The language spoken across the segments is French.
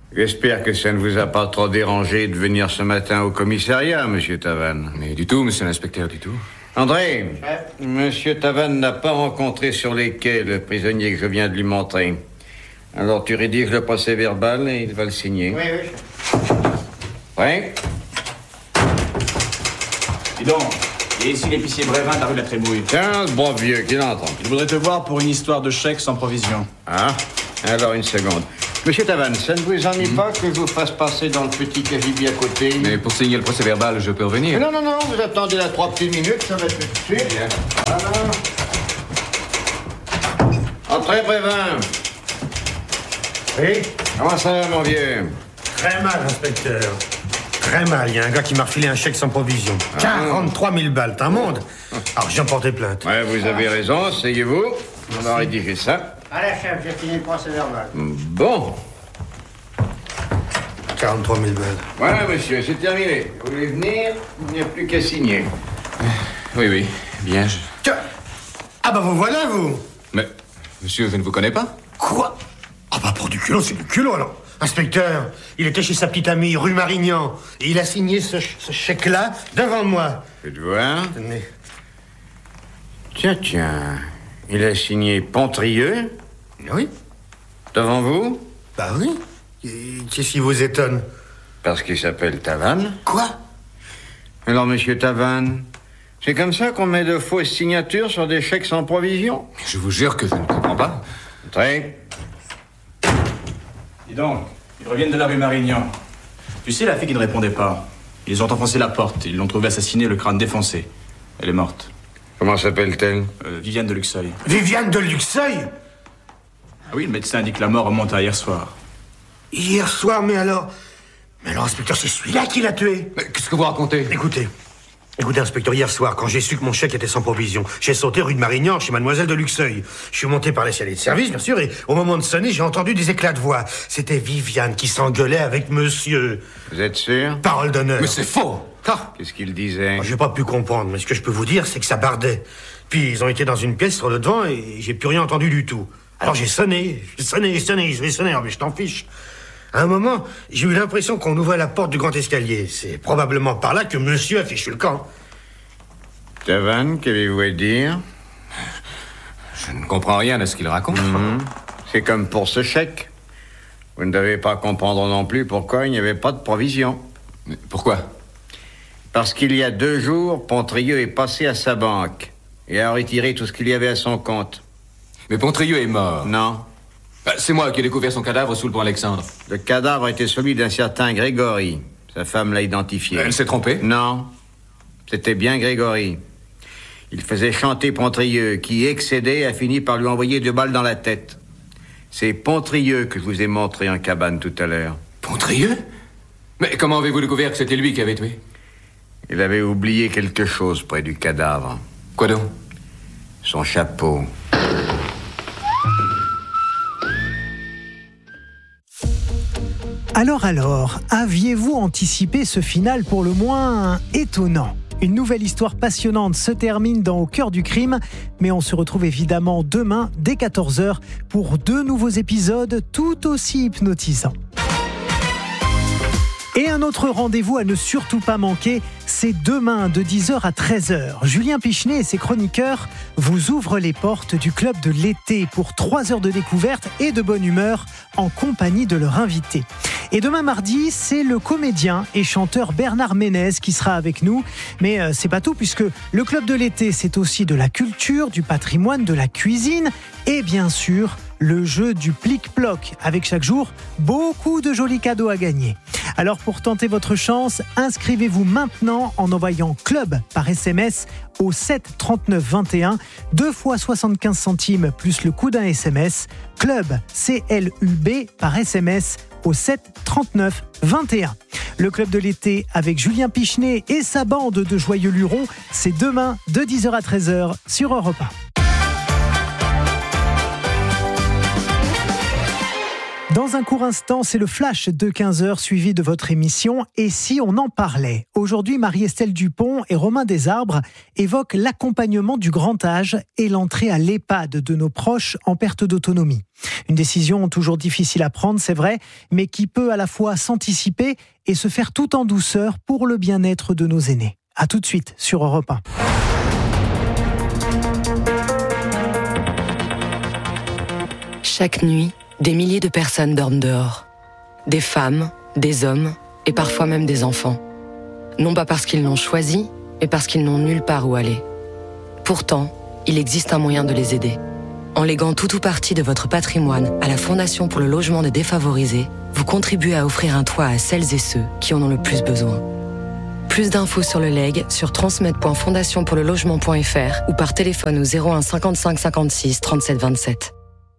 J'espère que ça ne vous a pas trop dérangé de venir ce matin au commissariat, monsieur Tavannes. Mais du tout, monsieur l'inspecteur, du tout. André, monsieur Tavannes n'a pas rencontré sur les quais le prisonnier que je viens de lui montrer. Alors tu rédiges le procès-verbal et il va le signer. Oui. Ouais. Dis donc, et ici l'épicier Brévin de la rue de la Trébouille. Tiens, ce brave vieux, qu'il entend. Il voudrait te voir pour une histoire de chèque sans provision. Ah, alors une seconde. Monsieur Tavannes, ça ne vous ennuie pas que je vous fasse passer dans le petit cagibi à côté? Mais pour signer le procès-verbal, je peux revenir. Non, vous attendez là 3 petites minutes, ça va être tout de suite. Voilà. Entrez, Brévin. Oui? Comment ça va, mon vieux? Très mal, inspecteur. Très mal. Il y a un gars qui m'a refilé un chèque sans provision. 43 000 balles, t'as un monde. Alors, j'ai emporté plainte. Ouais, vous avez raison, asseyez-vous. On va rédiger ça. Allez, chef, j'ai fini le procès-verbal. Bon. 43 000 balles. Voilà, monsieur, c'est terminé. Vous voulez venir? Il n'y a plus qu'à signer. Oui, bien, Tiens. Ah bah vous voilà, vous. Mais, monsieur, je ne vous connais pas. Quoi? Ah bah pour du culot, c'est du culot, alors. Inspecteur, il était chez sa petite amie, rue Marignan. Et il a signé ce chèque-là devant moi. Faites voir. Tenez. Tiens. Il a signé Pontrieux? Oui. Devant vous? Bah oui. Et qu'est-ce qui vous étonne? Parce qu'il s'appelle Tavannes. Quoi? Alors, monsieur Tavannes, c'est comme ça qu'on met de fausses signatures sur des chèques sans provision? Je vous jure que je ne comprends pas. Entrez. Dis donc, ils reviennent de la rue Marignan. Tu sais, la fille qui ne répondait pas. Ils ont enfoncé la porte. Ils l'ont trouvée assassinée, le crâne défoncé. Elle est morte. Comment s'appelle-t-elle? Viviane de Luxeuil. Viviane de Luxeuil? Ah oui, le médecin indique que la mort remonte à hier soir. Hier soir, mais alors, inspecteur, c'est celui-là qui l'a tué. Mais qu'est-ce que vous racontez? Écoutez, inspecteur, hier soir, quand j'ai su que mon chèque était sans provision, j'ai sauté rue de Marignan chez mademoiselle de Luxeuil. Je suis monté par l'escalier de service, bien sûr, et au moment de sonner, j'ai entendu des éclats de voix. C'était Viviane qui s'engueulait avec monsieur. Vous êtes sûr? Parole d'honneur. Mais c'est faux! Ah, Qu'est-ce qu'il disait? j'ai pas pu comprendre, mais ce que je peux vous dire, c'est que ça bardait. Puis ils ont été dans une pièce sur le devant et j'ai plus rien entendu du tout. Alors j'ai sonné, je vais sonner, mais je t'en fiche. À un moment, j'ai eu l'impression qu'on ouvrait la porte du grand escalier. C'est probablement par là que monsieur a fichu le camp. Tavannes, qu'avez-vous à dire? Je ne comprends rien à ce qu'il raconte. C'est comme pour ce chèque. Vous ne devez pas comprendre non plus pourquoi il n'y avait pas de provision. Mais pourquoi? Parce qu'il y a 2 jours, Pontrieux est passé à sa banque et a retiré tout ce qu'il y avait à son compte. Mais Pontrieux est mort. Non. C'est moi qui ai découvert son cadavre sous le pont Alexandre. Le cadavre était celui d'un certain Grégory. Sa femme l'a identifié. Elle s'est trompée? Non. C'était bien Grégory. Il faisait chanter Pontrieux, qui, excédé, a fini par lui envoyer 2 balles dans la tête. C'est Pontrieux que je vous ai montré en cabane tout à l'heure. Pontrieux? Mais comment avez-vous découvert que c'était lui qui avait tué? Il avait oublié quelque chose près du cadavre. Quoi donc? Son chapeau. Alors, aviez-vous anticipé ce final pour le moins étonnant ? Une nouvelle histoire passionnante se termine dans Au cœur du crime, mais on se retrouve évidemment demain dès 14h pour 2 nouveaux épisodes tout aussi hypnotisants. Et un autre rendez-vous à ne surtout pas manquer, c'est demain de 10h à 13h. Julien Pichenet et ses chroniqueurs vous ouvrent les portes du club de l'été pour 3 heures de découverte et de bonne humeur en compagnie de leur invité. Et demain mardi, c'est le comédien et chanteur Bernard Ménez qui sera avec nous. Mais c'est pas tout, puisque le club de l'été, c'est aussi de la culture, du patrimoine, de la cuisine et bien sûr le jeu du plic-ploc, avec chaque jour beaucoup de jolis cadeaux à gagner. Alors pour tenter votre chance, inscrivez-vous maintenant en envoyant club par SMS au 7 39 21, 2 fois 75 centimes plus le coût d'un SMS, club CLUB par SMS au 7 39 21. Le club de l'été avec Julien Pichenet et sa bande de joyeux lurons, c'est demain de 10h à 13h sur Europe 1. Dans un court instant, c'est le flash de 15h suivi de votre émission « Et si on en parlait ?» Aujourd'hui, Marie-Estelle Dupont et Romain Desarbres évoquent l'accompagnement du grand âge et l'entrée à l'EHPAD de nos proches en perte d'autonomie. Une décision toujours difficile à prendre, c'est vrai, mais qui peut à la fois s'anticiper et se faire tout en douceur pour le bien-être de nos aînés. À tout de suite sur Europe 1. Chaque nuit, des milliers de personnes dorment dehors. Des femmes, des hommes et parfois même des enfants. Non pas parce qu'ils l'ont choisi, mais parce qu'ils n'ont nulle part où aller. Pourtant, il existe un moyen de les aider. En léguant tout ou partie de votre patrimoine à la Fondation pour le logement des défavorisés, vous contribuez à offrir un toit à celles et ceux qui en ont le plus besoin. Plus d'infos sur le legs sur transmed.fondationpourlelogement.fr ou par téléphone au 01 55 56 37 27.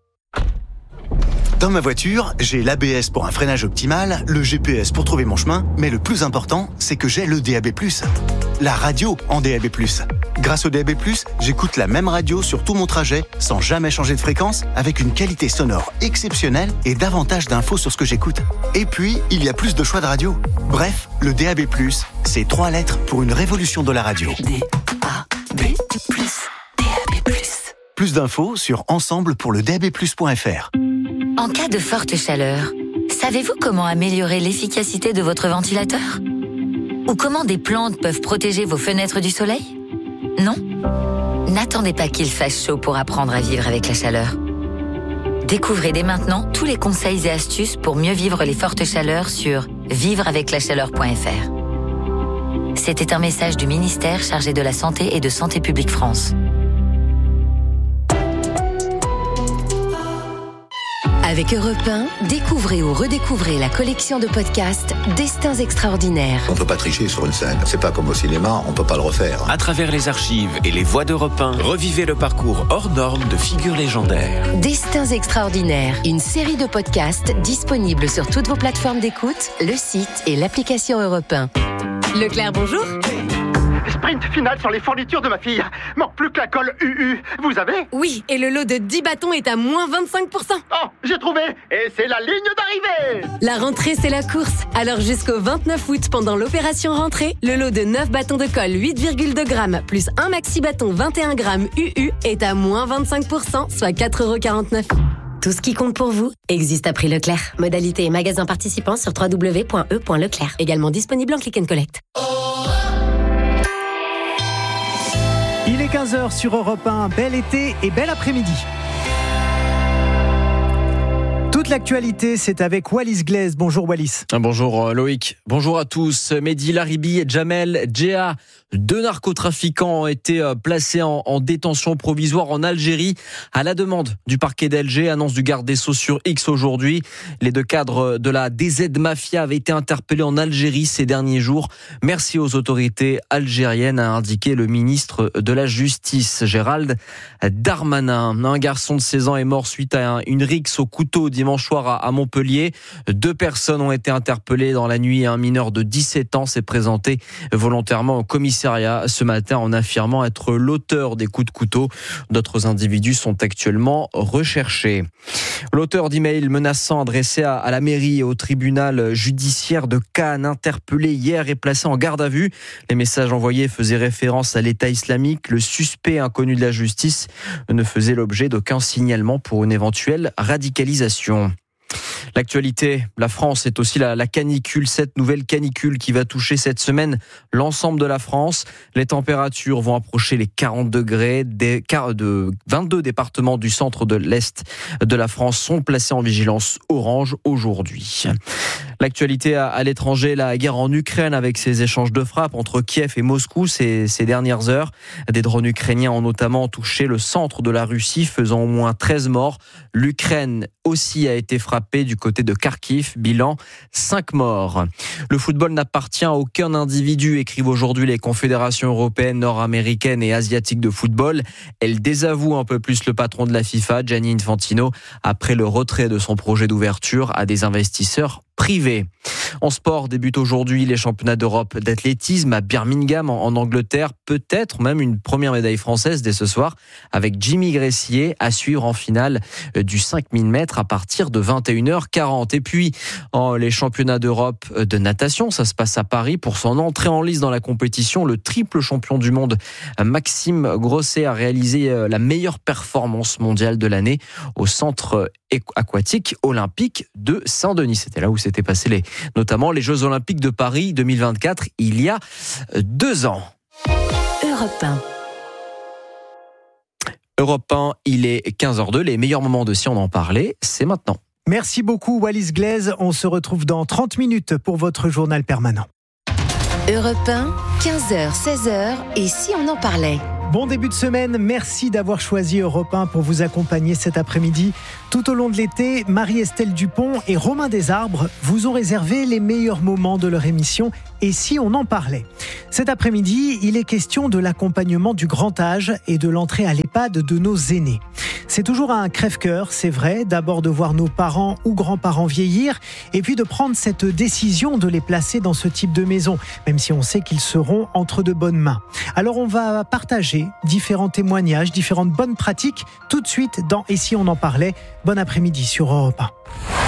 Dans ma voiture, j'ai l'ABS pour un freinage optimal, le GPS pour trouver mon chemin, mais le plus important, c'est que j'ai le DAB+, la radio en DAB+. Grâce au DAB+, j'écoute la même radio sur tout mon trajet, sans jamais changer de fréquence, avec une qualité sonore exceptionnelle et davantage d'infos sur ce que j'écoute. Et puis, il y a plus de choix de radio. Bref, le DAB+, c'est 3 lettres pour une révolution de la radio. DAB+, DAB+. Plus d'infos sur ensemblepourledabplus.fr. En cas de forte chaleur, savez-vous comment améliorer l'efficacité de votre ventilateur ? Ou comment des plantes peuvent protéger vos fenêtres du soleil ? Non ? N'attendez pas qu'il fasse chaud pour apprendre à vivre avec la chaleur. Découvrez dès maintenant tous les conseils et astuces pour mieux vivre les fortes chaleurs sur vivreaveclachaleur.fr. C'était un message du ministère chargé de la Santé et de Santé publique France. Avec Europe 1, découvrez ou redécouvrez la collection de podcasts Destins extraordinaires. On ne peut pas tricher sur une scène. C'est pas comme au cinéma, on ne peut pas le refaire. À travers les archives et les voix d'Europe 1, revivez le parcours hors norme de figures légendaires. Destins extraordinaires, une série de podcasts disponibles sur toutes vos plateformes d'écoute, le site et l'application Europe 1. Leclerc, bonjour. Sprint final sur les fournitures de ma fille. Manque plus que la colle UU. Vous avez ? Oui, et le lot de 10 bâtons est à moins 25%. Oh, j'ai trouvé. Et c'est la ligne d'arrivée. La rentrée, c'est la course. Alors jusqu'au 29 août, pendant l'opération rentrée, le lot de 9 bâtons de colle 8,2 grammes plus un maxi bâton 21 grammes UU est à moins 25%, soit 4,49 €. Tout ce qui compte pour vous existe à prix Leclerc. Modalité et magasins participants sur www.e.leclerc. Également disponible en click and collect. Il est 15h sur Europe 1, bel été et bel après-midi. Toute l'actualité, c'est avec Wallis Glaise. Bonjour Wallis. Bonjour Loïc. Bonjour à tous. Mehdi Laribi et Jamel Djea, 2 narcotrafiquants ont été placés en détention provisoire en Algérie à la demande du parquet d'Alger, annonce du garde des Sceaux sur X aujourd'hui. Les 2 cadres de la DZ Mafia avaient été interpellés en Algérie ces derniers jours. Merci aux autorités algériennes, a indiqué le ministre de la Justice, Gérald Darmanin. Un garçon de 16 ans est mort suite à une rixe au couteau dimanche soir à Montpellier. 2 personnes ont été interpellées dans la nuit et un mineur de 17 ans s'est présenté volontairement au commissariat ce matin en affirmant être l'auteur des coups de couteau. D'autres individus sont actuellement recherchés. L'auteur d'emails menaçants adressés à la mairie et au tribunal judiciaire de Cannes, interpellé hier et placé en garde à vue. Les messages envoyés faisaient référence à l'État islamique. Le suspect inconnu de la justice ne faisait l'objet d'aucun signalement pour une éventuelle radicalisation. L'actualité, la France, c'est aussi la canicule, cette nouvelle canicule qui va toucher cette semaine l'ensemble de la France. Les températures vont approcher les 40 degrés. De 22 départements du centre de l'Est de la France sont placés en vigilance orange aujourd'hui. L'actualité à l'étranger, la guerre en Ukraine avec ces échanges de frappes entre Kiev et Moscou ces dernières heures. Des drones ukrainiens ont notamment touché le centre de la Russie, faisant au moins 13 morts. L'Ukraine aussi a été frappée du côté de Kharkiv, bilan 5 morts. Le football n'appartient à aucun individu, écrivent aujourd'hui les confédérations européennes, nord-américaines et asiatiques de football. Elles désavouent un peu plus le patron de la FIFA, Gianni Infantino, après le retrait de son projet d'ouverture à des investisseurs privés. En sport, débutent aujourd'hui les championnats d'Europe d'athlétisme à Birmingham en Angleterre. Peut-être même une première médaille française dès ce soir avec Jimmy Gressier à suivre en finale du 5000 mètres à partir de 21h40. Et puis, les championnats d'Europe de natation, ça se passe à Paris. Pour son entrée en lice dans la compétition, le triple champion du monde Maxime Grosset a réalisé la meilleure performance mondiale de l'année au centre aquatique olympique de Saint-Denis. C'était là où s'étaient passés notamment les Jeux Olympiques de Paris 2024 il y a 2 ans. Europe 1. Europe 1, il est 15h02. Les meilleurs moments de Si on en parlait, c'est maintenant. Merci beaucoup Wallis Glaise. On se retrouve dans 30 minutes pour votre journal permanent. Europe 1, 15h, 16h, et si on en parlait ? Bon début de semaine, merci d'avoir choisi Europe 1 pour vous accompagner cet après-midi. Tout au long de l'été, Marie-Estelle Dupont et Romain Desarbres vous ont réservé les meilleurs moments de leur émission Et si on en parlait ? Cet après-midi, il est question de l'accompagnement du grand âge et de l'entrée à l'EHPAD de nos aînés. C'est toujours un crève-cœur, c'est vrai, d'abord de voir nos parents ou grands-parents vieillir et puis de prendre cette décision de les placer dans ce type de maison, même si on sait qu'ils seront entre de bonnes mains. Alors on va partager différents témoignages, différentes bonnes pratiques tout de suite dans Et si on en parlait ? Bon après-midi sur Europe 1.